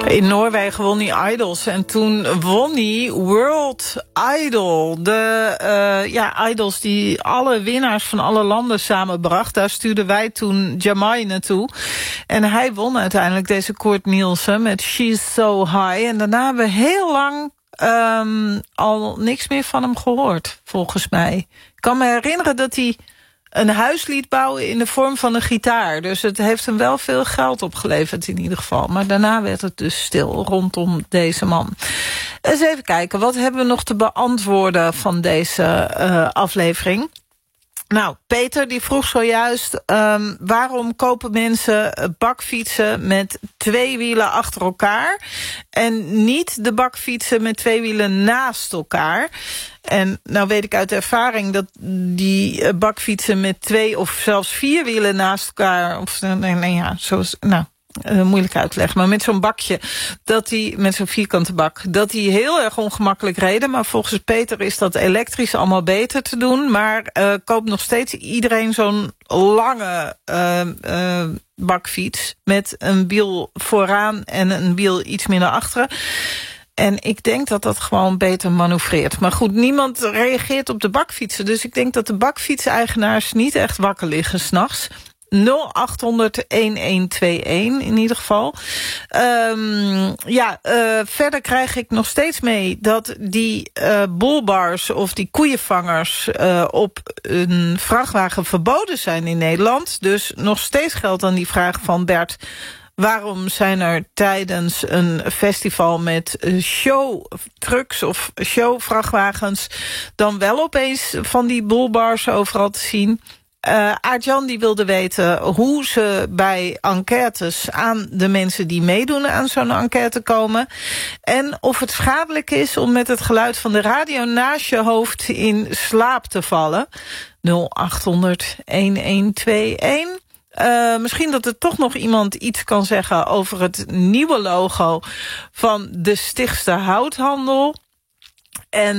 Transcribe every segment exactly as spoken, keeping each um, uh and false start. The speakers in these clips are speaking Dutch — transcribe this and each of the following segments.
In Noorwegen won hij Idols. En toen won hij World Idol. De uh, ja, Idols die alle winnaars van alle landen samenbracht. Daar stuurden wij toen Jamai naartoe. En hij won uiteindelijk, deze Koert Nielsen, met She's So High. En daarna hebben we heel lang um, al niks meer van hem gehoord, volgens mij. Ik kan me herinneren dat hij een huis liet bouwen in de vorm van een gitaar. Dus het heeft hem wel veel geld opgeleverd in ieder geval. Maar daarna werd het dus stil rondom deze man. Eens even kijken, wat hebben we nog te beantwoorden van deze uh, aflevering? Nou, Peter die vroeg zojuist, um, waarom kopen mensen bakfietsen met twee wielen achter elkaar en niet de bakfietsen met twee wielen naast elkaar? En nou weet ik uit ervaring dat die bakfietsen met twee of zelfs vier wielen naast elkaar, of nee, nee ja, zoals, nou, Uh, moeilijk uitleggen, maar met zo'n bakje, dat die met zo'n vierkante bak, dat die heel erg ongemakkelijk reden. Maar volgens Peter is dat elektrisch allemaal beter te doen. Maar uh, koopt nog steeds iedereen zo'n lange uh, uh, bakfiets met een wiel vooraan en een wiel iets minder achteren. En ik denk dat dat gewoon beter manoeuvreert. Maar goed, niemand reageert op de bakfietsen. Dus ik denk dat de bakfietseigenaars niet echt wakker liggen 's nachts. nul acht honderd een een twee een in ieder geval. Um, ja, uh, verder krijg ik nog steeds mee dat die uh, bullbars of die koeienvangers uh, op een vrachtwagen verboden zijn in Nederland. Dus nog steeds geldt dan die vraag van Bert, waarom zijn er tijdens een festival met showtrucks of showvrachtwagens dan wel opeens van die bullbars overal te zien? Uh, Aart-Jan die wilde weten hoe ze bij enquêtes aan de mensen die meedoen aan zo'n enquête komen. En of het schadelijk is om met het geluid van de radio naast je hoofd in slaap te vallen. nul acht honderd een een twee een. Uh, misschien dat er toch nog iemand iets kan zeggen over het nieuwe logo van de Stichtse Houthandel. En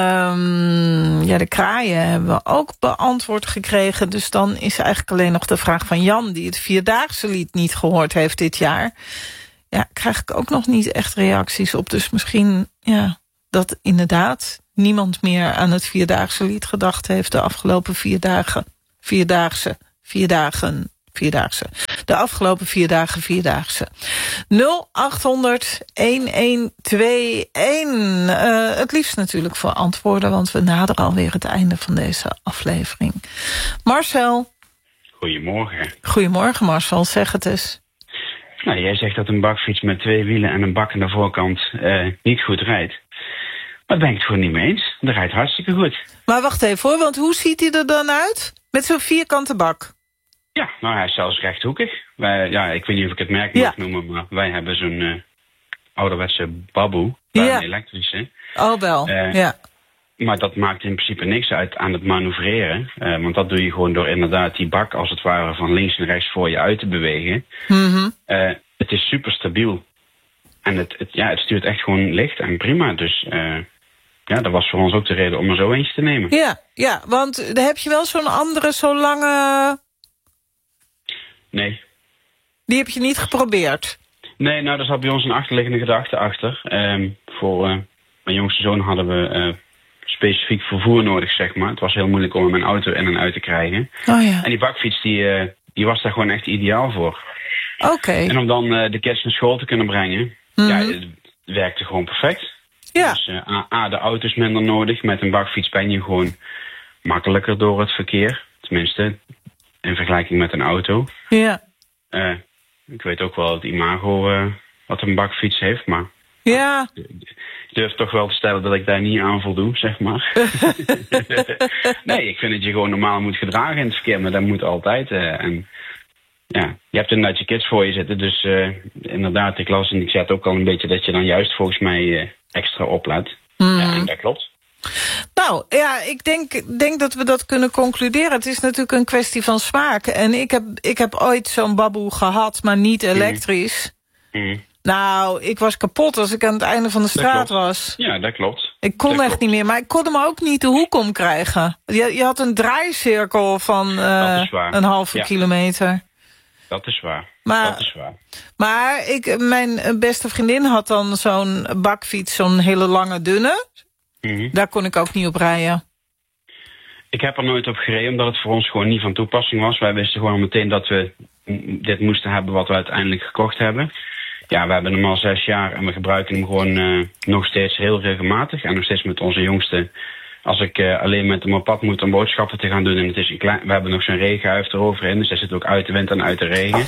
um, ja, de kraaien hebben we ook beantwoord gekregen. Dus dan is eigenlijk alleen nog de vraag van Jan, die het Vierdaagse lied niet gehoord heeft dit jaar. Ja, krijg ik ook nog niet echt reacties op. Dus misschien ja, dat inderdaad niemand meer aan het Vierdaagse lied gedacht heeft de afgelopen vier dagen. Vierdaagse, vier dagen... Vierdaagse. De afgelopen vier dagen Vierdaagse. nul acht honderd een een twee een. Uh, het liefst natuurlijk voor antwoorden, want we naderen alweer het einde van deze aflevering. Marcel. Goedemorgen. Goedemorgen Marcel, zeg het eens. Nou, jij zegt dat een bakfiets met twee wielen en een bak aan de voorkant uh, niet goed rijdt. Maar daar ben ik het gewoon niet mee eens. Dat rijdt hartstikke goed. Maar wacht even hoor, want hoe ziet hij er dan uit? Met zo'n vierkante bak? Ja, nou hij is zelfs rechthoekig. Wij, ja, ik weet niet of ik het merk mag ja. noemen, maar wij hebben zo'n uh, ouderwetse baboe, ja. een elektrische. Oh wel, uh, ja. Maar dat maakt in principe niks uit aan het manoeuvreren. Uh, want dat doe je gewoon door inderdaad die bak als het ware van links en rechts voor je uit te bewegen. Mm-hmm. Uh, het is super stabiel. En het, het, ja, het stuurt echt gewoon licht en prima. Dus uh, ja, dat was voor ons ook de reden om er zo eentje te nemen. Ja, ja, want heb je wel zo'n andere, zo'n lange... Nee. Die heb je niet geprobeerd? Nee, nou, daar zat bij ons een achterliggende gedachte achter. Um, voor uh, mijn jongste zoon hadden we uh, specifiek vervoer nodig, zeg maar. Het was heel moeilijk om hem een auto in en uit te krijgen. Oh ja. En die bakfiets, die, uh, die was daar gewoon echt ideaal voor. Oké. Okay. En om dan uh, de kids naar school te kunnen brengen, mm-hmm. ja, het werkte gewoon perfect. Ja. Dus uh, A, A, de auto is minder nodig. Met een bakfiets ben je gewoon makkelijker door het verkeer. Tenminste, in vergelijking met een auto. Ja. Uh, ik weet ook wel het imago uh, wat een bakfiets heeft, maar... Ja. Ik durf toch wel te stellen dat ik daar niet aan voldoe, zeg maar. Nee, ik vind dat je gewoon normaal moet gedragen in het verkeer, maar dat moet altijd. Uh, en ja, je hebt inderdaad je kids voor je zitten, dus uh, inderdaad, ik las in die chat ook al een beetje dat je dan juist volgens mij uh, extra oplet. Mm. Ja, en dat klopt. Nou, ja, ik denk, denk dat we dat kunnen concluderen. Het is natuurlijk een kwestie van smaak. En ik heb, ik heb ooit zo'n baboe gehad, maar niet elektrisch. Mm. Mm. Nou, ik was kapot als ik aan het einde van de straat was. Ja, dat klopt. Ik kon dat echt klopt. niet meer, maar ik kon hem ook niet de hoek om krijgen. Je, je had een draaicirkel van uh, een halve ja. kilometer. Dat is waar. Maar, dat is waar. Maar ik, mijn beste vriendin had dan zo'n bakfiets, zo'n hele lange dunne. Mm-hmm. Daar kon ik ook niet op rijden. Ik heb er nooit op gereden, omdat het voor ons gewoon niet van toepassing was. Wij wisten gewoon meteen dat we dit moesten hebben wat we uiteindelijk gekocht hebben. Ja, we hebben hem al zes jaar en we gebruiken hem gewoon uh, nog steeds heel regelmatig. En nog steeds met onze jongste. Als ik uh, alleen met hem op pad moet om boodschappen te gaan doen en het is een klein, we hebben nog zo'n regenhuif eroverheen, dus hij zit ook uit de wind en uit de regen.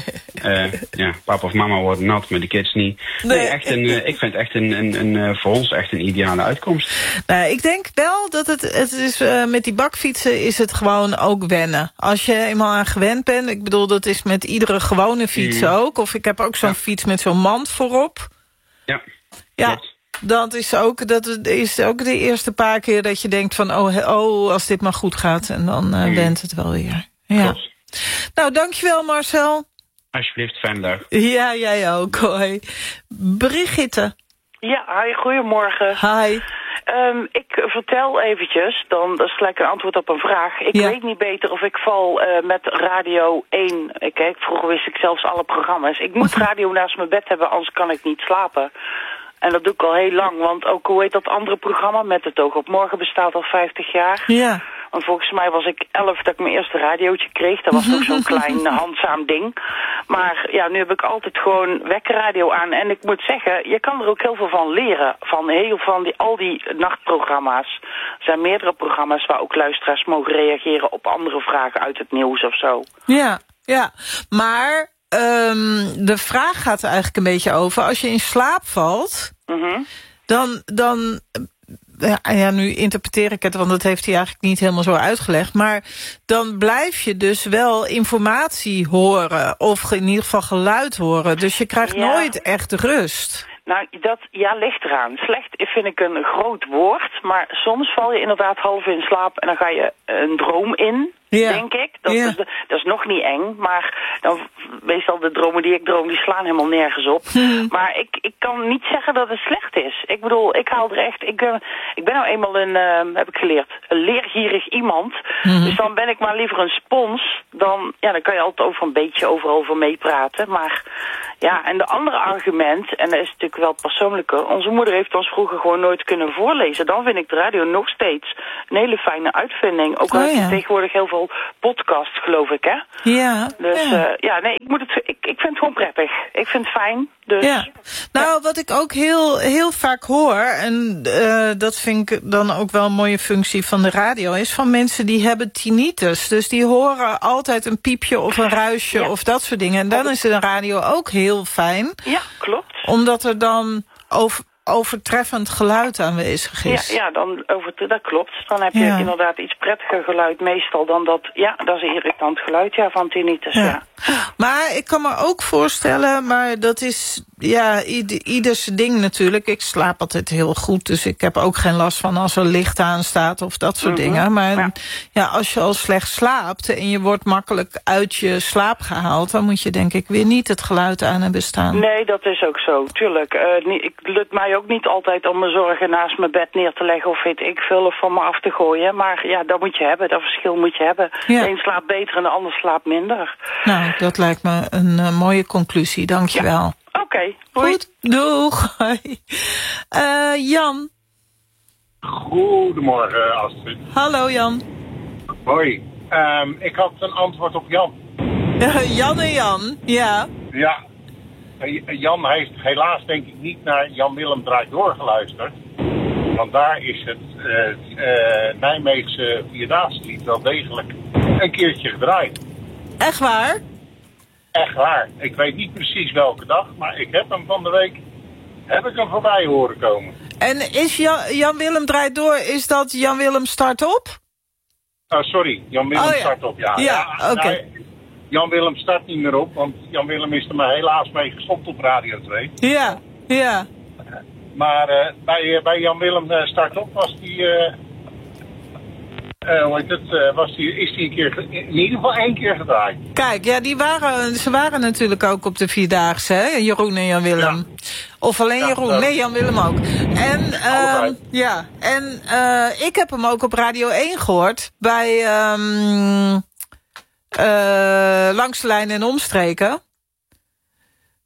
uh, ja, papa of mama worden nat, maar de kids niet. Nee, nee echt een, uh, ik vind het echt een, een, een, uh, voor ons echt een ideale uitkomst. Nou, ik denk wel dat het, het is, uh, met die bakfietsen is het gewoon ook wennen. Als je eenmaal aan gewend bent, ik bedoel dat is met iedere gewone fiets mm. ook. Of ik heb ook zo'n ja. fiets met zo'n mand voorop. Ja, ja. Klopt. Dat is ook, dat is ook de eerste paar keer dat je denkt van... oh, oh als dit maar goed gaat. En dan uh, mm. went het wel weer. Ja. Klopt. Nou, dankjewel Marcel. Alsjeblieft, fijne dag. Ja, jij ook. Hoi. Brigitte. Ja, hi, goedemorgen. Hi. Um, ik vertel eventjes, dan dat is gelijk een antwoord op een vraag. Ik ja. weet niet beter of ik val uh, met Radio één. Ik, kijk, vroeger wist ik zelfs alle programma's. Ik moet radio naast mijn bed hebben, anders kan ik niet slapen. En dat doe ik al heel lang, want ook, hoe heet dat andere programma? Met het oog op morgen bestaat al vijftig jaar. Ja. Want volgens mij was ik elf dat ik mijn eerste radiootje kreeg. Dat was nog zo'n klein handzaam ding. Maar ja, nu heb ik altijd gewoon wekkerradio aan. En ik moet zeggen, je kan er ook heel veel van leren. Van heel van die, al die nachtprogramma's. Er zijn meerdere programma's waar ook luisteraars mogen reageren op andere vragen uit het nieuws of zo. Ja, ja. Maar... Um, de vraag gaat er eigenlijk een beetje over. Als je in slaap valt, mm-hmm. dan, dan ja, ja, nu interpreteer ik het, want dat heeft hij eigenlijk niet helemaal zo uitgelegd. Maar dan blijf je dus wel informatie horen, of in ieder geval geluid horen. Dus je krijgt ja. nooit echt rust. Nou, dat ja, ligt eraan. Slecht vind ik een groot woord, maar soms val je inderdaad half in slaap en dan ga je een droom in. Ja. Denk ik. Dat, ja. is, dat is nog niet eng, maar dan, meestal de dromen die ik droom, die slaan helemaal nergens op. Hmm. Maar ik, ik kan niet zeggen dat het slecht is. Ik bedoel, ik haal er echt, ik ben, ik ben nou eenmaal een, uh, heb ik geleerd, een leergierig iemand. Hmm. Dus dan ben ik maar liever een spons, dan, ja, dan kan je altijd over een beetje overal over meepraten. Maar ja, en de andere argument, en dat is natuurlijk wel persoonlijker, onze moeder heeft ons vroeger gewoon nooit kunnen voorlezen. Dan vind ik de radio nog steeds een hele fijne uitvinding. Ook al heb je oh, ja. tegenwoordig heel veel podcast, geloof ik, hè? Ja. Dus ja, uh, ja nee, ik, moet het, ik, ik vind het gewoon prettig. Ik vind het fijn. Dus, ja. Nou, ja. wat ik ook heel, heel vaak hoor, en uh, dat vind ik dan ook wel een mooie functie van de radio, is van mensen die hebben tinnitus. Dus die horen altijd een piepje of een ruisje ja. of dat soort dingen. En dan is de radio ook heel fijn. Ja, klopt. Omdat er dan over... overtreffend geluid aanwezig is. Ja, ja dan over, dat klopt. Dan heb je ja. inderdaad iets prettiger geluid meestal dan dat... Ja, dat is een irritant geluid ja, van tinnitus, ja. ja. Maar ik kan me ook voorstellen, maar dat is ja, ieder, ieders ding natuurlijk. Ik slaap altijd heel goed, dus ik heb ook geen last van als er licht aan staat of dat soort mm-hmm. dingen. Maar ja. ja, als je al slecht slaapt en je wordt makkelijk uit je slaap gehaald, dan moet je denk ik weer niet het geluid aan hebben staan. Nee, dat is ook zo, tuurlijk. Uh, ik lukt mij ook niet altijd om mijn zorgen naast mijn bed neer te leggen of weet ik veel of van me af te gooien. Maar ja, dat moet je hebben, dat verschil moet je hebben. Ja. De een slaapt beter en de ander slaapt minder. Nou, dat lijkt me een uh, mooie conclusie, dankjewel. Ja. Oké, okay, goed. Doeg. uh, Jan. Goedemorgen, Astrid. Hallo, Jan. Hoi. Um, ik had een antwoord op Jan. Uh, Jan en Jan, ja. Ja. Jan heeft helaas denk ik niet naar Jan Willem Draait Door geluisterd. Want daar is het uh, uh, Nijmeegse Vierdaagse wel degelijk een keertje gedraaid. Echt waar? Echt waar. Ik weet niet precies welke dag, maar ik heb hem van de week heb ik hem voorbij horen komen. En is Jan, Jan Willem Draait Door, is dat Jan Willem Start Op? Oh, sorry, Jan Willem oh, ja. Start Op, ja. Ja, ja oké. Okay. Nou, Jan Willem start niet meer op, want Jan Willem is er maar helaas mee gestopt op Radio twee. Ja, ja. Maar uh, bij, bij Jan Willem uh, Start Op was die... Uh, Uh, hoe heet het, uh, was die, is die een keer, in ieder geval één keer gedraaid. Kijk, ja, die waren, ze waren natuurlijk ook op de Vierdaagse, hè? Jeroen en Jan Willem. Ja. Of alleen ja, Jeroen, uh, nee, Jan Willem ook. En, uh, ja, en uh, ik heb hem ook op Radio één gehoord, bij um, uh, Langs de Lijn en Omstreken.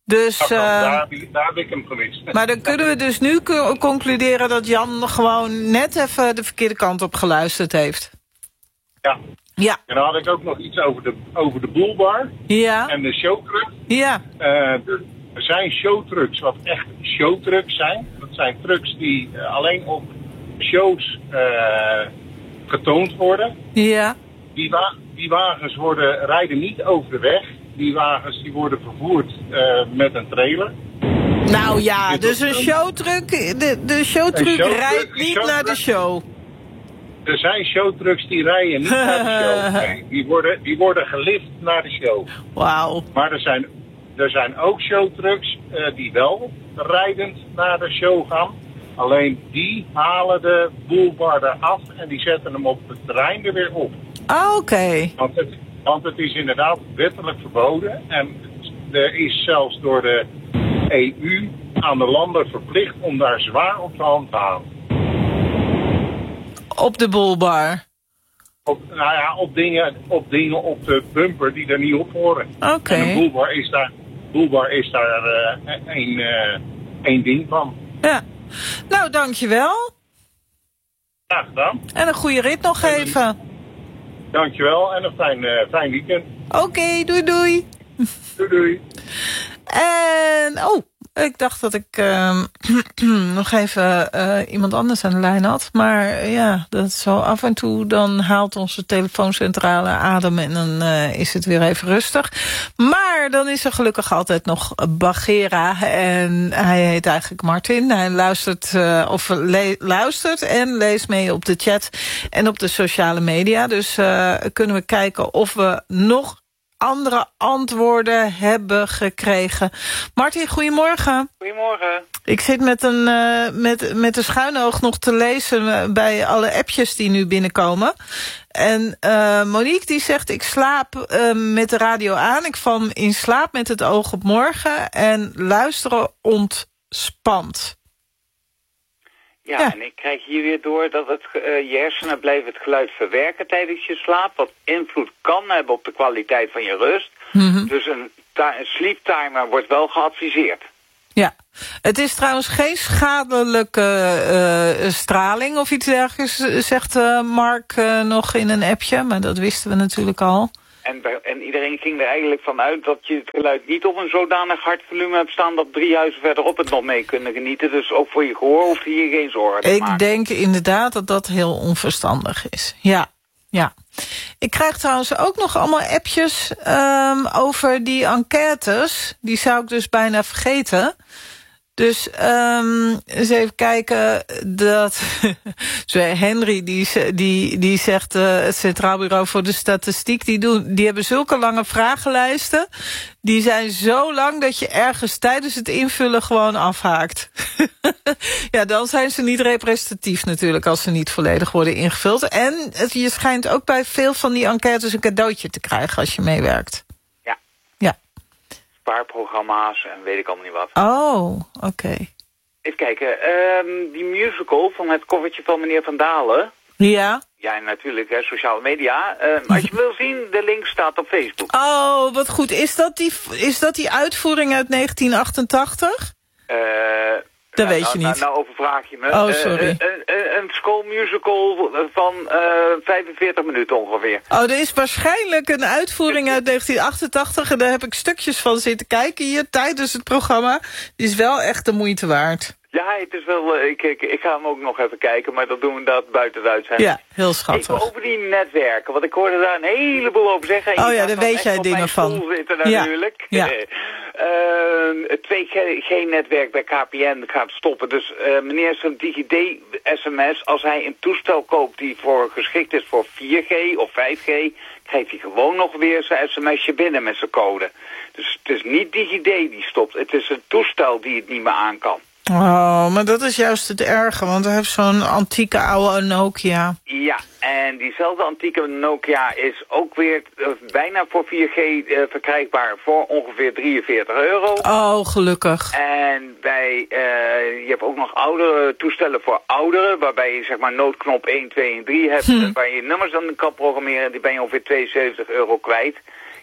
Dus, uh, daar, heb ik, daar heb ik hem gemist. Maar dan kunnen we dus nu co- concluderen dat Jan gewoon net even de verkeerde kant op geluisterd heeft. Ja. Ja. En dan had ik ook nog iets over de, over de boelbar. Ja. En de showtruck. Ja. Uh, er zijn showtrucks wat echt showtrucks zijn. Dat zijn trucks die uh, alleen op shows uh, getoond worden. Ja. Die, wa- die wagens worden, rijden niet over de weg. Die wagens die worden vervoerd uh, met een trailer. Nou ja, dus een showtruck, de, de showtruck, showtruck rijdt niet showtruck. naar de show. Er zijn showtrucks die rijden niet naar de show. Nee, die, worden, die worden gelift naar de show. Wauw. Maar er zijn, er zijn ook showtrucks uh, die wel rijdend naar de show gaan. Alleen die halen de boelbar eraf en die zetten hem op het terrein er weer op. Ah, oké. Okay. Want het, want het is inderdaad wettelijk verboden. En er is zelfs door de E U aan de landen verplicht om daar zwaar op te handhaven. Op de boelbar? Op, nou ja, op dingen, op dingen op de bumper die er niet op horen. Oké. Okay. En een boelbar is daar, boelbar is daar uh, één, uh, één ding van. Ja. Nou, dankjewel. Graag gedaan. En een goede rit nog en, even. Dankjewel en een fijn, uh, fijn weekend. Oké, okay, doei doei. Doei doei. En, oh, ik dacht dat ik uh, nog even uh, iemand anders aan de lijn had. Maar ja, dat is zo af en toe, dan haalt onze telefooncentrale adem en dan uh, is het weer even rustig. Maar dan is er gelukkig altijd nog Bagheera en hij heet eigenlijk Martin. Hij luistert, uh, of le- luistert en leest mee op de chat en op de sociale media. Dus uh, kunnen we kijken of we nog andere antwoorden hebben gekregen. Martin, goedemorgen. Goedemorgen. Ik zit met een, uh, met, met een schuine oog nog te lezen bij alle appjes die nu binnenkomen. En uh, Monique die zegt, ik slaap uh, met de radio aan. Ik val in slaap met het oog op morgen en luisteren ontspant. Ja, ja, en ik krijg hier weer door dat het, uh, je hersenen blijven het geluid verwerken tijdens je slaap, wat invloed kan hebben op de kwaliteit van je rust. Mm-hmm. Dus een, ta- een sleep timer wordt wel geadviseerd. Ja, het is trouwens geen schadelijke uh, straling of iets dergelijks, zegt uh, Mark uh, nog in een appje, maar dat wisten we natuurlijk al. En, en iedereen ging er eigenlijk van uit dat je het geluid niet op een zodanig hard volume hebt staan dat drie huizen verderop het nog mee kunnen genieten. Dus ook voor je gehoor hoef je hier geen zorgen te Ik maken. denk inderdaad dat dat heel onverstandig is. Ja, ja. Ik krijg trouwens ook nog allemaal appjes um, over die enquêtes. Die zou ik dus bijna vergeten. Dus um, eens even kijken. Dat Henry die, die, die zegt uh, het Centraal Bureau voor de Statistiek, die, doen, die hebben zulke lange vragenlijsten. Die zijn zo lang dat je ergens tijdens het invullen gewoon afhaakt. Ja, dan zijn ze niet representatief natuurlijk als ze niet volledig worden ingevuld. En het, je schijnt ook bij veel van die enquêtes een cadeautje te krijgen als je meewerkt. Ja. Ja. Spaarprogramma's en weet ik allemaal niet wat. Oh, oké. Okay. Even kijken, um, die musical van het koffertje van meneer Van Dalen. Ja. Ja, natuurlijk, hè, sociale media. Um, als je wil zien, de link staat op Facebook. Oh, wat goed. Is dat die, is dat die uitvoering uit negentien achtentachtig? Uh, dat nou, weet je nou, niet. Nou, nou overvraag je me. Oh, sorry. Uh, uh, uh, een schoolmusical van uh, vijfenveertig minuten ongeveer. Oh, er is waarschijnlijk een uitvoering uit negentien achtentachtig... en daar heb ik stukjes van zitten kijken hier tijdens het programma. Die is wel echt de moeite waard. Ja, het is wel. Uh, ik, ik, ik ga hem ook nog even kijken, maar dat doen we dat buiten de uitzending. Ja, heel schattig. Even over die netwerken, want ik hoorde daar een heleboel over zeggen. Oh ja, daar weet jij dingen van. Zitten natuurlijk. Ja. ja. Uh, het twee G-netwerk bij K P N gaat stoppen. Dus uh, meneer zijn DigiD-S M S, als hij een toestel koopt die voor geschikt is voor vier G of vijf G, krijgt hij gewoon nog weer zijn sms'je binnen met zijn code. Dus het is niet DigiD die stopt. Het is een toestel die het niet meer aan kan. Oh, maar dat is juist het erge, want hij heeft zo'n antieke oude Nokia. Ja, en diezelfde antieke Nokia is ook weer uh, bijna voor vier G uh, verkrijgbaar voor ongeveer drieënveertig euro. Oh, gelukkig. En bij, uh, je hebt ook nog oudere toestellen voor ouderen, waarbij je zeg maar noodknop één, twee en drie hebt, hm. waar je nummers dan kan programmeren, die ben je ongeveer tweeënzeventig euro kwijt.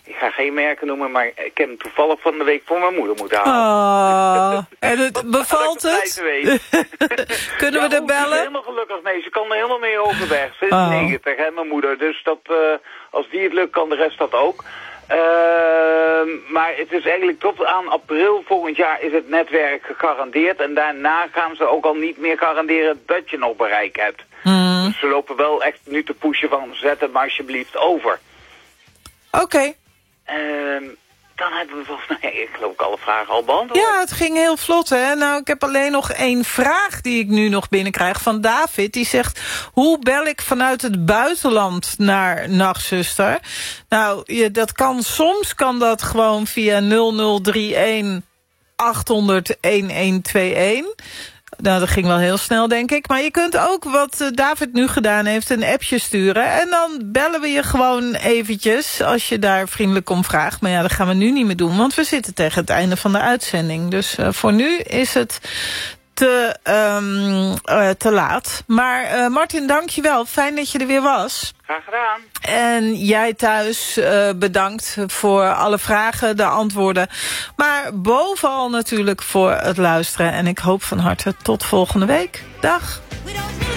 Ik ga geen merken noemen, maar ik heb hem toevallig van de week voor mijn moeder moeten halen. Oh, en het bevalt het? Kunnen ja, we er bellen? Ze is helemaal gelukkig mee. Ze kan er helemaal mee overweg. Ze is oh. negentig, hè, mijn moeder. Dus dat, uh, als die het lukt, kan de rest dat ook. Uh, maar het is eigenlijk tot aan april volgend jaar is het netwerk gegarandeerd. En daarna gaan ze ook al niet meer garanderen dat je nog bereik hebt. Mm. Dus ze lopen wel echt nu te pushen van zet het maar alsjeblieft over. Oké. Okay. Uh, dan hebben we volgens mij, ik geloof ik alle vragen al beantwoord. Ja, het ging heel vlot, hè. Nou, ik heb alleen nog één vraag die ik nu nog binnenkrijg van David. Die zegt, hoe bel ik vanuit het buitenland naar Nachtzuster? Nou, je, dat kan, soms kan dat gewoon via nul nul drie een achthonderd elfentweeëntig. Nou, dat ging wel heel snel, denk ik. Maar je kunt ook, wat David nu gedaan heeft, een appje sturen. En dan bellen we je gewoon eventjes, als je daar vriendelijk om vraagt. Maar ja, dat gaan we nu niet meer doen, want we zitten tegen het einde van de uitzending. Dus uh, voor nu is het te, um, uh, te laat. Maar uh, Martin, dank je wel. Fijn dat je er weer was. Graag gedaan. En jij thuis uh, bedankt voor alle vragen, de antwoorden. Maar bovenal natuurlijk voor het luisteren. En ik hoop van harte tot volgende week. Dag.